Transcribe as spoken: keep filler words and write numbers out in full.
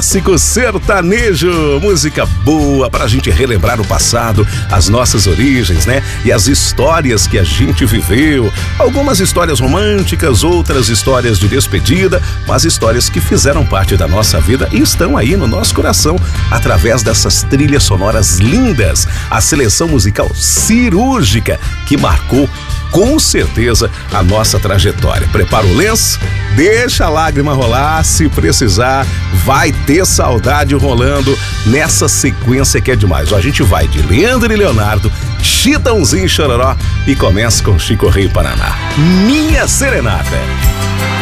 clássico sertanejo, música boa pra gente relembrar o passado, as nossas origens, né? E as histórias que a gente viveu. Algumas histórias românticas, outras histórias de despedida, mas histórias que fizeram parte da nossa vida e estão aí no nosso coração através dessas trilhas sonoras lindas. A seleção musical cirúrgica que marcou com certeza a nossa trajetória. Prepara o lenço, deixa a lágrima rolar, se precisar, vai ter saudade rolando nessa sequência que é demais. Ó, a gente vai de Leandro e Leonardo, Chitãozinho e Chororó e começa com Chico Rei Paraná. Minha Serenata.